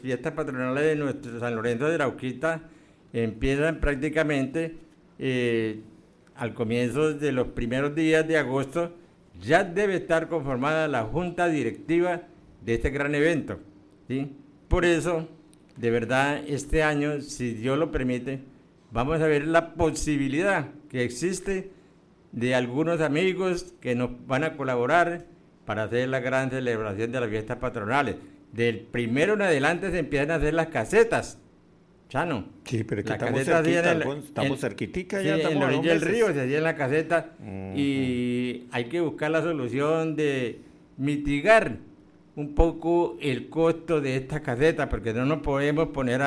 fiestas patronales de nuestro San Lorenzo de Arauquita empiezan prácticamente al comienzo de los primeros días de agosto. Ya debe estar conformada la junta directiva de este gran evento, ¿sí? Por eso, de verdad, este año, si Dios lo permite, vamos a ver la posibilidad que existe de algunos amigos que nos van a colaborar para hacer la gran celebración de las fiestas patronales. Del primero en adelante se empiezan a hacer las casetas, Chano. Sí, pero es que Las estamos casetas cerquita, estamos cerquitica, sí, ya en estamos la a 2 orilla del meses. río se hacían las casetas y hay que buscar la solución de mitigar un poco el costo de estas casetas, porque no nos podemos poner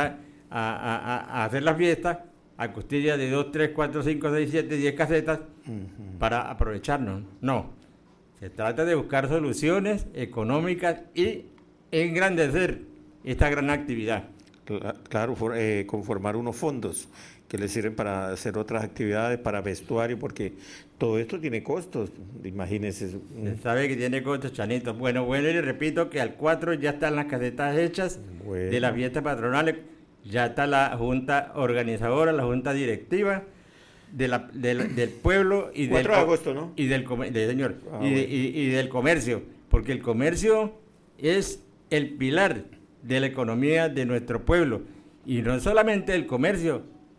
a hacer la fiesta a costilla de 2, 3, 4, 5, 6, 7, 10 casetas para aprovecharnos. No, se trata de buscar soluciones económicas y engrandecer esta gran actividad. Claro, conformar unos fondos que les sirven para hacer otras actividades, para vestuario, porque todo esto tiene costos, imagínense. Se sabe que tiene costos, Chanito. Bueno, y le repito que al 4 ya están las casetas hechas de las fiestas patronales, ya está la junta organizadora, la junta directiva del pueblo y 4 de agosto, ¿no? Y del señor, y del comercio, porque el comercio es el pilar de la economía de nuestro pueblo, y no solamente el comercio,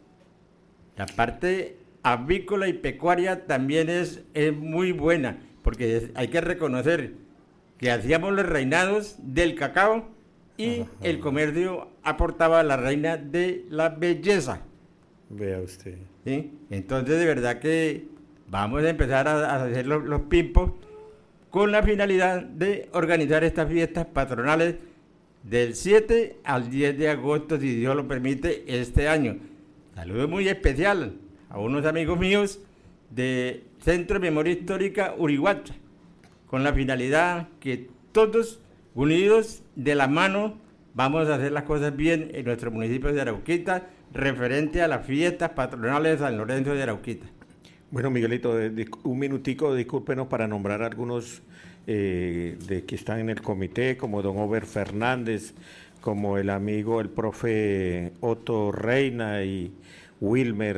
la parte avícola y pecuaria también es muy buena, porque hay que reconocer que hacíamos los reinados del cacao y el comercio aportaba la reina de la belleza. Vea usted. ¿Sí? Entonces, de verdad que vamos a empezar a hacer los pimpos con la finalidad de organizar estas fiestas patronales del 7 al 10 de agosto, si Dios lo permite, este año. Saludo muy especial a unos amigos míos de Centro de Memoria Histórica Urihuacha, con la finalidad que todos unidos de la mano vamos a hacer las cosas bien en nuestro municipio de Arauquita, referente a las fiestas patronales de San Lorenzo de Arauquita. Bueno, Miguelito, un minutico, discúlpenos para nombrar algunos de que están en el comité, como don Ober Fernández, como el amigo, el profe Otto Reina y Wilmer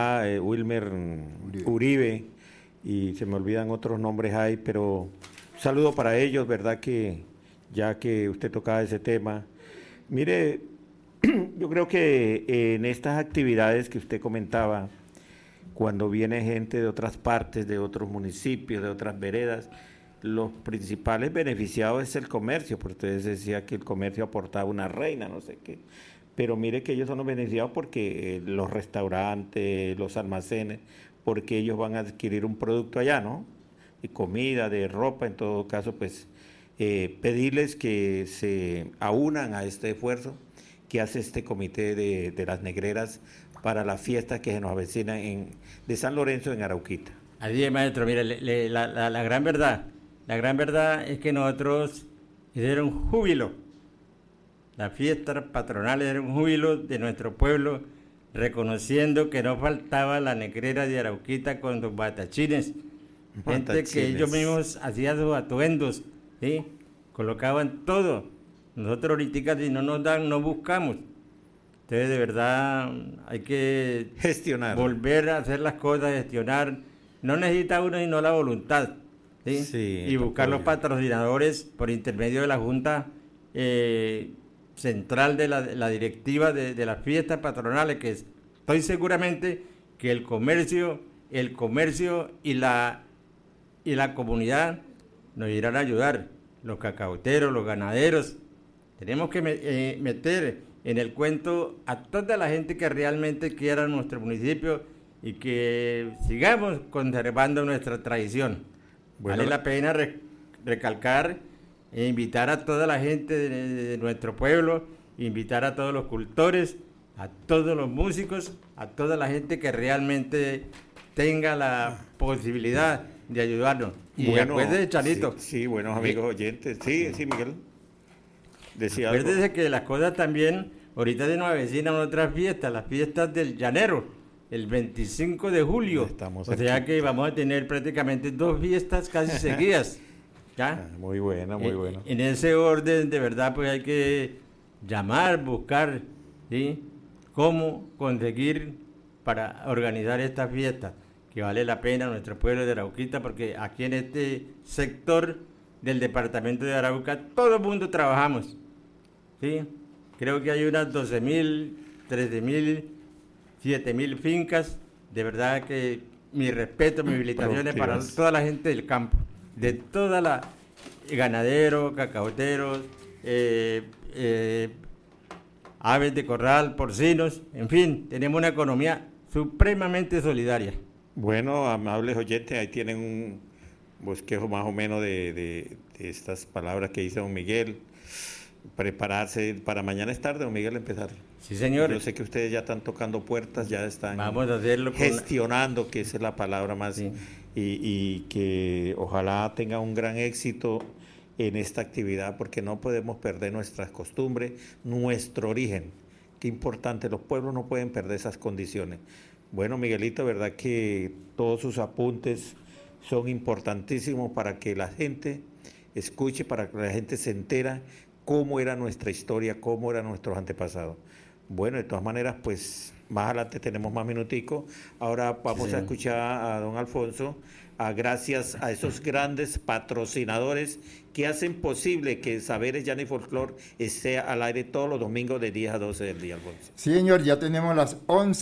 Uribe, y se me olvidan otros nombres ahí, pero un saludo para ellos, ¿verdad? Que ya que usted tocaba ese tema. Mire, yo creo que en estas actividades que usted comentaba, cuando viene gente de otras partes, de otros municipios, de otras veredas, los principales beneficiados es el comercio, porque usted decía que el comercio aportaba una reina, no sé qué, pero mire que ellos son los beneficiados porque los restaurantes, los almacenes, porque ellos van a adquirir un producto allá, ¿no? De comida, de ropa, en todo caso, pues pedirles que se aunan a este esfuerzo que hace este comité de las negreras para las fiestas que se nos avecinan de San Lorenzo en Arauquita. Así es, maestro, mire, la gran verdad es que nosotros era un júbilo. Las fiestas patronales eran un júbilo de nuestro pueblo, reconociendo que no faltaba la negrera de Arauquita con sus batachines. Gente que ellos mismos hacían sus atuendos, ¿sí? Colocaban todo. Nosotros ahorita si no nos dan, no buscamos. Entonces, de verdad, hay que gestionar, volver a hacer las cosas, gestionar. No necesita uno sino la voluntad, ¿sí? Sí, Y buscar los patrocinadores por intermedio de la Junta Central de la directiva de las fiestas patronales, que estoy seguramente que el comercio y la comunidad nos irán a ayudar, los cacauteros, los ganaderos. Tenemos que meter en el cuento a toda la gente que realmente quiera nuestro municipio y que sigamos conservando nuestra tradición. Bueno, vale la pena recalcar e invitar a toda la gente de nuestro pueblo, invitar a todos los cultores, a todos los músicos, a toda la gente que realmente tenga la posibilidad de ayudarnos. Y bueno, acuérdese, Chanito. Sí, buenos amigos oyentes. Sí, Miguel. Decía acuérdese algo. Que las cosas también, ahorita se nos avecinan otras fiestas, las fiestas del llanero, el 25 de julio. Estamos o sea que vamos a tener prácticamente 2 fiestas casi seguidas. ¿Ya? Muy buena, muy buena. En ese orden, de verdad, pues hay que llamar, buscar, ¿sí?, cómo conseguir para organizar estas fiestas, que vale la pena nuestro pueblo de Arauquita, porque aquí en este sector del departamento de Arauca todo el mundo trabajamos, ¿sí? Creo que hay unas 12.000, 13.000, 7.000 fincas. De verdad que mi respeto, mis felicitaciones para toda la gente del campo, de toda la ganaderos, cacaoteros, aves de corral, porcinos, en fin, tenemos una economía supremamente solidaria. Bueno, amables oyentes, ahí tienen un bosquejo más o menos de estas palabras que dice don Miguel. Prepararse para mañana es tarde, don Miguel, empezar. Sí, señor. Yo sé que ustedes ya están tocando puertas, ya están Vamos a hacerlo gestionando, que esa es la palabra más, sí. y que ojalá tenga un gran éxito en esta actividad, porque no podemos perder nuestras costumbres, nuestro origen. Qué importante, los pueblos no pueden perder esas condiciones. Bueno, Miguelito, verdad que todos sus apuntes son importantísimos para que la gente escuche, para que la gente se entera cómo era nuestra historia, cómo eran nuestros antepasados. Bueno, de todas maneras, pues más adelante tenemos más minuticos. Ahora vamos a escuchar a don Alfonso, gracias a esos grandes patrocinadores que hacen posible que Saberes Llano y Folclor esté al aire todos los domingos de 10 a 12 del día, Alfonso. Sí, señor, ya tenemos las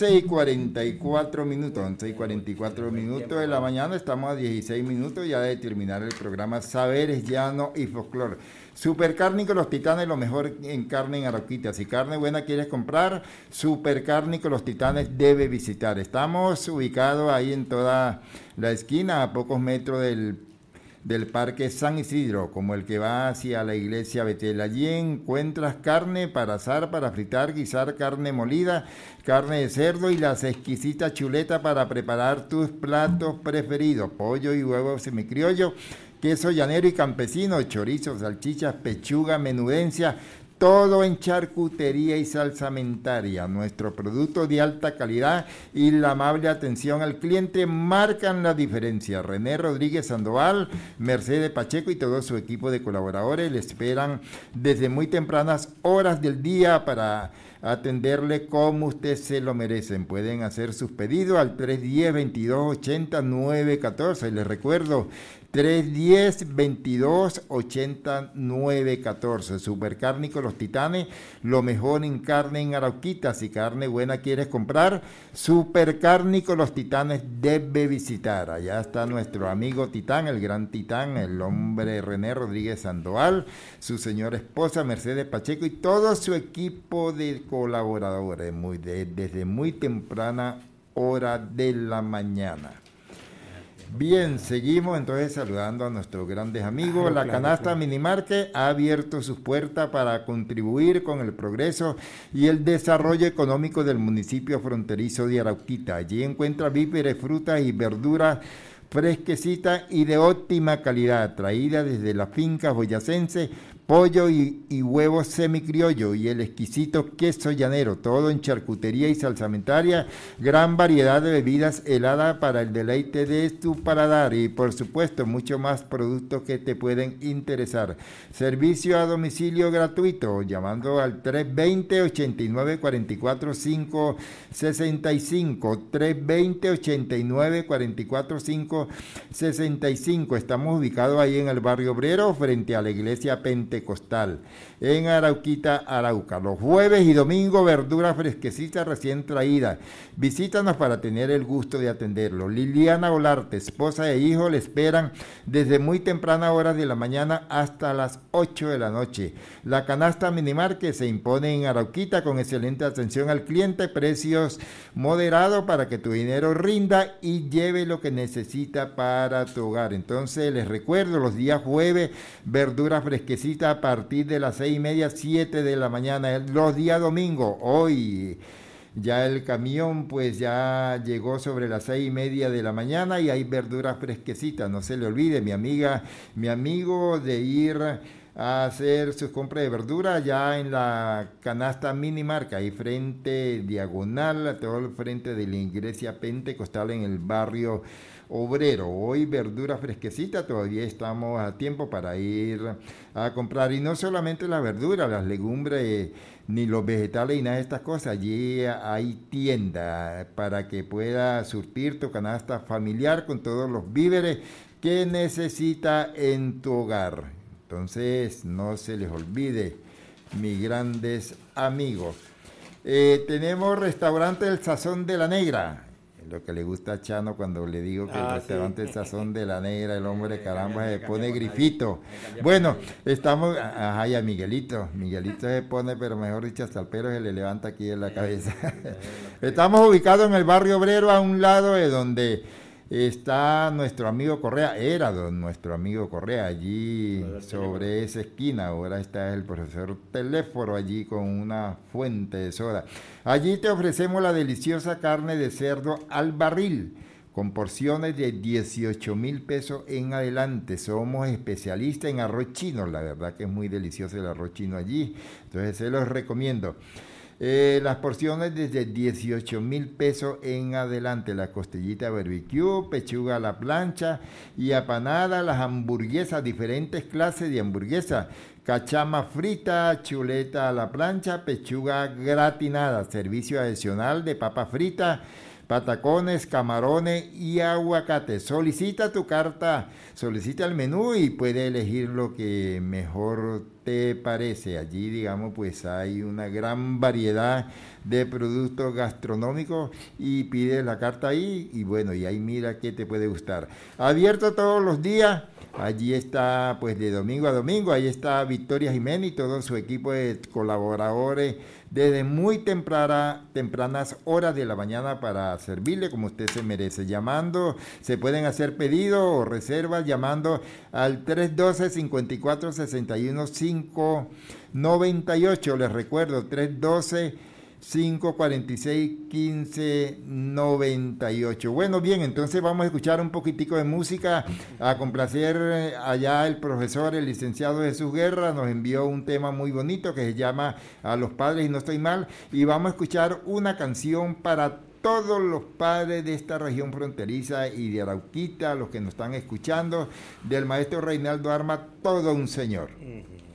11:44 minutos, 11:44 minutos de la mañana, estamos a 16 minutos ya de terminar el programa Saberes Llano y Folclor. Supercárnico Los Titanes, lo mejor en carne en Arauquita. Si carne buena quieres comprar, Supercárnico Los Titanes debe visitar. Estamos ubicados ahí en toda la esquina, a pocos metros del Parque San Isidro, como el que va hacia la iglesia Betel. Allí encuentras carne para asar, para fritar, guisar, carne molida, carne de cerdo y las exquisitas chuletas para preparar tus platos preferidos. Pollo y huevo semicriollo, queso llanero y campesino, chorizo, salchichas, pechuga, menudencia, todo en charcutería y salsamentaria. Nuestro producto de alta calidad y la amable atención al cliente marcan la diferencia. René Rodríguez Sandoval, Mercedes Pacheco y todo su equipo de colaboradores le esperan desde muy tempranas horas del día para atenderle como usted se lo merecen. Pueden hacer sus pedidos al 310-2280-914. Les recuerdo, 310-2280-914. Supercárnico Los Titanes, lo mejor en carne en Arauquita. Si carne buena quieres comprar, Supercárnico Los Titanes debe visitar. Allá está nuestro amigo Titán, el gran Titán, el hombre René Rodríguez Sandoval, su señora esposa Mercedes Pacheco y todo su equipo de colaboradores desde muy temprana hora de la mañana. Bien, seguimos entonces saludando a nuestros grandes amigos. La canasta Minimarket ha abierto sus puertas para contribuir con el progreso y el desarrollo económico del municipio fronterizo de Arauquita. Allí encuentra víveres, frutas y verduras fresquecitas y de óptima calidad, traídas desde la finca boyacense, pollo y huevos semicriollo y el exquisito queso llanero, todo en charcutería y salsamentaria, gran variedad de bebidas heladas para el deleite de tu paladar y por supuesto mucho más productos que te pueden interesar. Servicio a domicilio gratuito, llamando al 320-89-44-565, 320-89-44-565. Estamos ubicados ahí en el barrio obrero, frente a la iglesia Pentecostal, en Arauquita, Arauca. Los jueves y domingos, verduras fresquecitas recién traídas. Visítanos para tener el gusto de atenderlo. Liliana Olarte, esposa e hijo, le esperan desde muy tempranas horas de la mañana hasta las 8 de la noche. La canasta Minimar que se impone en Arauquita con excelente atención al cliente, precios moderados para que tu dinero rinda y lleve lo que necesita para tu hogar. Entonces les recuerdo, los días jueves, verduras fresquecitas a partir de las 6:30, 7 de la mañana. Los días domingos, hoy ya el camión pues ya llegó sobre las 6:30 de la mañana y hay verduras fresquecitas. No se le olvide, mi amigo, de ir a hacer sus compras de verdura ya en la canasta Minimarca, ahí frente diagonal a todo el frente de la iglesia pentecostal en el barrio Obrero. Hoy verdura fresquecita, todavía estamos a tiempo para ir a comprar, y no solamente la verdura, las legumbres, ni los vegetales y nada de estas cosas. Allí hay tienda para que pueda surtir tu canasta familiar con todos los víveres que necesita en tu hogar. Entonces no se les olvide, mis grandes amigos. Tenemos restaurante El Sazón de la Negra. Lo que le gusta a Chano cuando le digo que el restaurante El Sazón de la Negra, el hombre caramba se pone grifito. Bueno, estamos, ajá, y a Miguelito se pone, pero mejor dicho, hasta el pelo se le levanta aquí en la cabeza. Estamos ubicados en el barrio Obrero, a un lado de donde está nuestro amigo Correa, era nuestro amigo Correa, allí sobre esa esquina. Ahora está el profesor Teléforo allí con una fuente de soda. Allí te ofrecemos la deliciosa carne de cerdo al barril, con porciones de 18,000 pesos en adelante. Somos especialistas en arroz chino, la verdad que es muy delicioso el arroz chino allí, entonces se los recomiendo. Las porciones desde 18,000 pesos en adelante, la costillita barbecue, pechuga a la plancha y apanada, las hamburguesas, diferentes clases de hamburguesas, cachama frita, chuleta a la plancha, pechuga gratinada, servicio adicional de papa frita, patacones, camarones y aguacate. Solicita tu carta, solicita el menú y puede elegir lo que mejor te parece. Allí, digamos, pues hay una gran variedad de productos gastronómicos y pides la carta ahí y bueno, y ahí mira qué te puede gustar. Abierto todos los días. Allí está, pues de domingo a domingo, ahí está Victoria Jiménez y todo su equipo de colaboradores desde muy tempranas horas de la mañana para servirle como usted se merece. Llamando, se pueden hacer pedidos o reservas llamando al 312-5461-598. Les recuerdo, 312-546-1598. Bueno, bien, entonces vamos a escuchar un poquitico de música, a complacer allá el profesor, el licenciado Jesús Guerra, nos envió un tema muy bonito que se llama A los Padres y No Estoy Mal, y vamos a escuchar una canción para todos los padres de esta región fronteriza y de Arauquita, los que nos están escuchando, del maestro Reinaldo Arma, Todo un Señor.